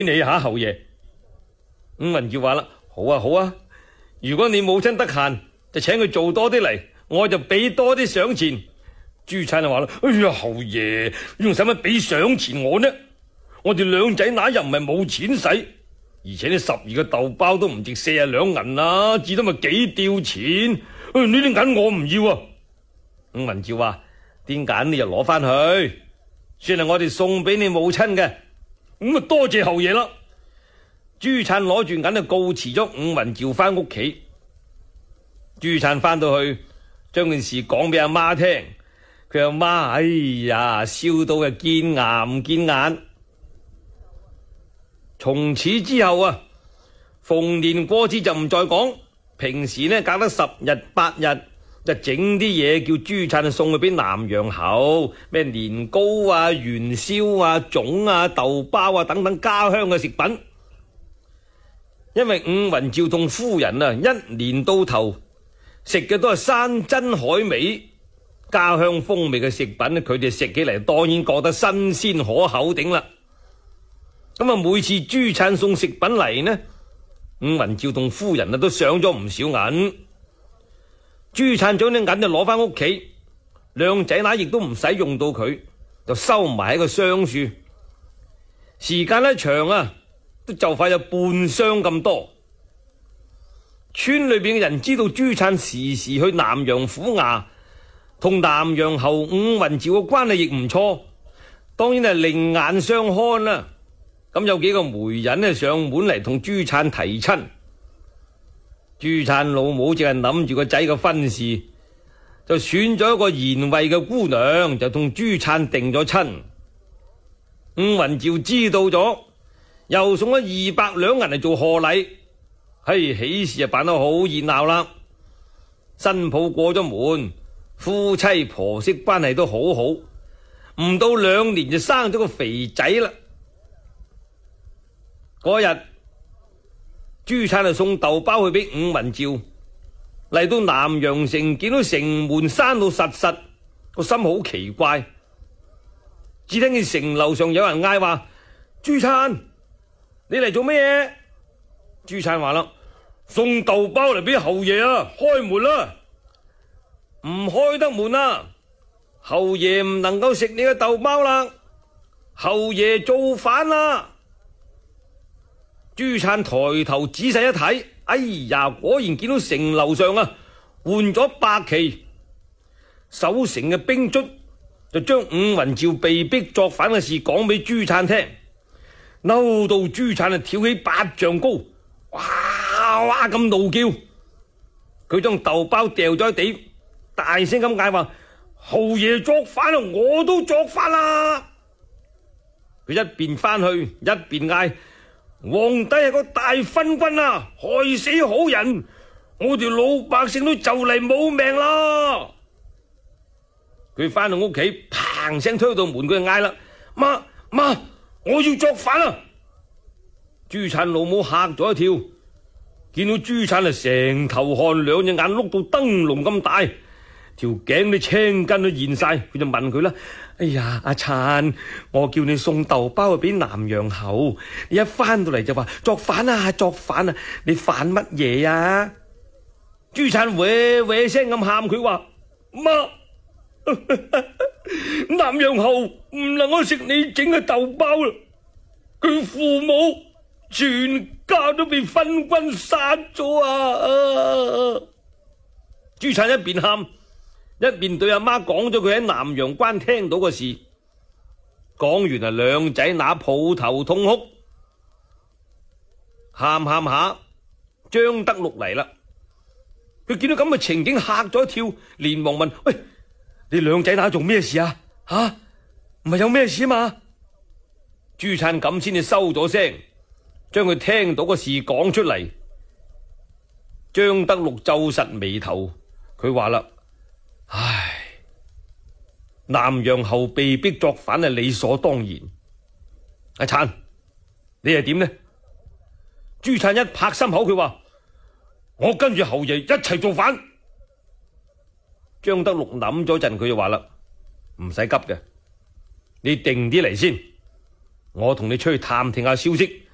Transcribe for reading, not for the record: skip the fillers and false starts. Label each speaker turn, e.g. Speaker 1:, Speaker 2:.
Speaker 1: 你吓侯爺。伍文照話啦，好啊好啊，如果你母親得閒，就請佢做多啲嚟，我就俾多啲賞錢。朱粲就話啦，哎呀侯爺，你用使乜俾賞錢我呢？我哋兩仔乸又唔係冇錢使，而且呢12個豆包都唔值40兩銀啦，至多咪幾吊錢。呢啲銀我唔要啊。伍文照話，啲銀你就攞翻去，算係我哋送俾你母親嘅。咁啊多謝侯爺啦。朱粲攞住銀就告辭咗伍文照翻屋企。朱粲翻到去，將件事講俾阿媽聽。佢阿媽，哎呀，笑到係見牙唔見眼。從此之後啊，逢年過節就唔再講，平時呢隔得10日8日就整啲嘢叫朱粲送去俾南陽侯，咩年糕啊、元宵啊、粽啊、豆包啊等等家鄉嘅食品。因為伍文照同夫人啊，一年到頭食嘅都係山珍海味，家鄉風味嘅食品，佢哋食起嚟當然覺得新鮮可口頂啦。咁啊，每次朱粲送食品嚟呢，伍文照同夫人啊都賞咗唔少銀。朱粲將啲銀就攞翻屋企，兩仔乸亦都唔使用到佢，就收埋喺個箱處。時間一長啊，都就快有半箱咁多。村裏邊嘅人知道朱粲時時去南陽府衙，同南陽侯伍文照嘅關係亦唔錯，當然係另眼相看啦。咁有幾個媒人呢上門嚟同朱粲提親。朱粲老母淨係諗住個仔嘅婚事，就選咗一個賢惠嘅姑娘，就同朱粲定咗親。伍文照知道咗，又送咗200兩銀嚟做賀禮。嘿，喜事啊辦得好熱鬧啦！新抱過咗門，夫妻婆媳關係都好好，唔到2年就生咗個肥仔啦。嗰日朱粲就送豆包去俾伍文照，嚟到南陽城，見到城門閂到實實，個心好奇怪。只聽見城樓上有人嗌話：朱粲，你嚟做咩嘢？朱粲話啦：送豆包嚟俾侯爺啊，開門啦！唔開得門啊，侯爺唔能夠食你嘅豆包啦，侯爺造反啦！朱粲抬頭仔細一睇，哎呀，果然見到城樓上啊換咗白旗，守城嘅兵卒就將伍文照被逼作反嘅事講俾朱粲聽，嬲到朱粲啊跳起8丈高，哇哇咁怒叫。佢將豆包掉咗喺地，大聲咁嗌話：侯爺作反啊，我都作反啦！佢一邊翻去一邊嗌：皇帝係個大昏君啊，害死好人，我哋老百姓都就嚟冇命啦！佢翻到屋企，嘭聲推到門，佢就嗌啦：媽，我要作反啊！朱粲老母嚇咗一跳，見到朱粲啊成頭汗，2隻眼碌到燈籠咁大，條頸啲青筋都現晒，佢就問佢啦：哎呀，阿粲，我叫你送豆包去俾南陽侯，你一翻到嚟就話作反啊作反啊，你反乜嘢啊？朱粲喂喂聲咁喊，佢話：媽，南陽侯唔能夠食你整嘅豆包啦，佢父母全家都被昏君殺咗啊！朱粲一邊喊一邊對阿媽講咗佢喺南陽關聽到嘅事，講完啊，兩仔乸抱頭痛哭，喊下，張德祿嚟啦。佢見到咁嘅情景嚇咗一跳，連忙問：喂，你兩仔乸做咩事啊？吓，唔係有咩事啊嘛？朱粲咁先至收咗聲，將佢聽到嘅事講出嚟。張德祿皺實眉頭，佢話啦：唉，南陽侯被逼作反係理所當然。阿粲，你係點呢？朱粲一拍心口，佢話：我跟住侯爺一齊造反。張德祿諗咗陣，佢就話啦：唔使急嘅，你定啲嚟先，我同你出去探聽下消息，